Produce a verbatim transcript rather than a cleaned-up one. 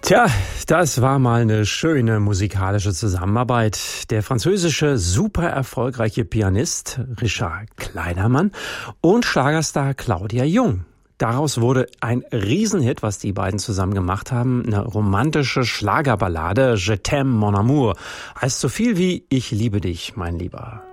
Tja, das war mal eine schöne musikalische Zusammenarbeit. Der französische super erfolgreiche Pianist Richard Kleiderman und Schlagerstar Claudia Jung. Daraus wurde ein Riesenhit, was die beiden zusammen gemacht haben. Eine romantische Schlagerballade, Je t'aime mon amour. Heißt so viel wie Ich liebe dich, mein Lieber.